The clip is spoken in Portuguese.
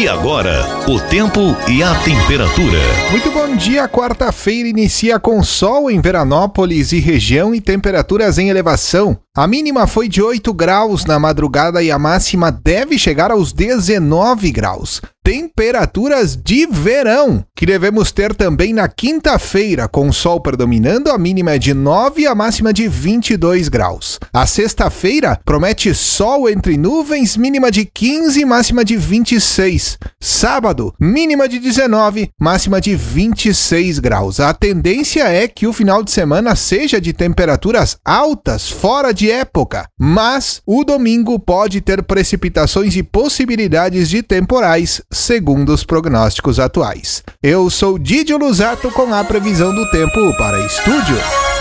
E agora, o tempo e a temperatura. Muito bom dia, quarta-feira inicia com sol em Veranópolis e região e temperaturas em elevação. A mínima foi de 8 graus na madrugada e a máxima deve chegar aos 19 graus. Temperaturas de verão, que devemos ter também na quinta-feira, com o sol predominando, a mínima é de 9 e a máxima de 22 graus. A sexta-feira promete sol entre nuvens, mínima de 15 e máxima de 26. Sábado, mínima de 19, máxima de 26 graus. A tendência é que o final de semana seja de temperaturas altas, fora de época, mas o domingo pode ter precipitações e possibilidades de temporais, segundo os prognósticos atuais. Eu sou Didio Luzato com a previsão do tempo para Estúdio.